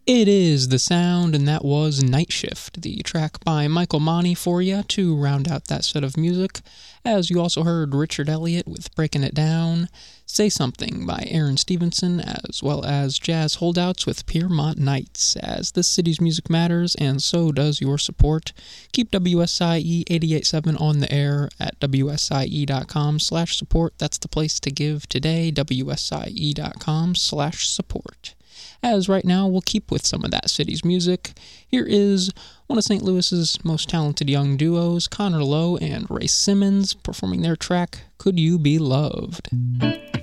It is The Sound, and that was Night Shift, the track by Michael Monty for you to round out that set of music. As you also heard Richard Elliott with Breaking It Down, Say Something by Aaron Stevenson, as well as Jazz Holdouts with Piermont Nights. As this city's music matters, and so does your support. Keep WSIE 88.7 on the air at WSIE.com/support. That's the place to give today, WSIE.com/support. As right now, we'll keep with some of that city's music. Here is one of St. Louis's most talented young duos, Connor Lowe and Ray Simmons, performing their track, Could You Be Loved?